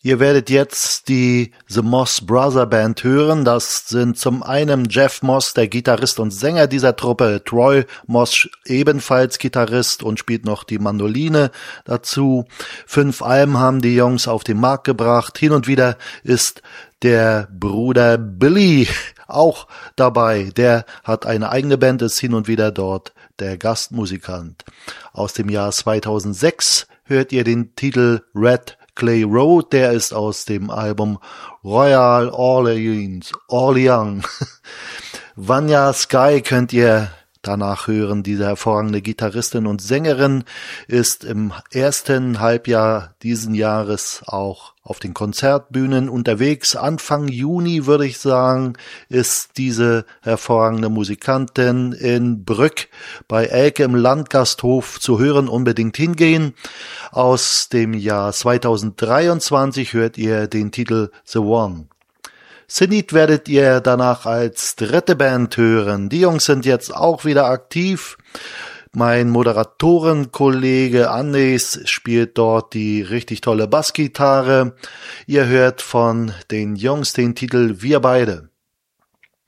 Ihr werdet jetzt die The Moss Brother Band hören. Das sind zum einen Jeff Moss, der Gitarrist und Sänger dieser Truppe, Troy Moss, ebenfalls Gitarrist und spielt noch die Mandoline dazu. 5 Alben haben die Jungs auf den Markt gebracht. Hin und wieder ist der Bruder Billy auch dabei. Der hat eine eigene Band, ist hin und wieder dort der Gastmusikant. Aus dem Jahr 2006 hört ihr den Titel Red Clay Road, der ist aus dem Album Royal Orleans. Vanya Sky könnt ihr danach hören. Diese hervorragende Gitarristin und Sängerin ist im ersten Halbjahr diesen Jahres auch auf den Konzertbühnen unterwegs. Anfang Juni, würde ich sagen, ist diese hervorragende Musikantin in Brück bei Elke im Landgasthof zu hören. Unbedingt hingehen. Aus dem Jahr 2023 hört ihr den Titel The One. Zenith werdet ihr danach als dritte Band hören. Die Jungs sind jetzt auch wieder aktiv. Mein Moderatorenkollege Andes spielt dort die richtig tolle Bassgitarre. Ihr hört von den Jungs den Titel Wir beide.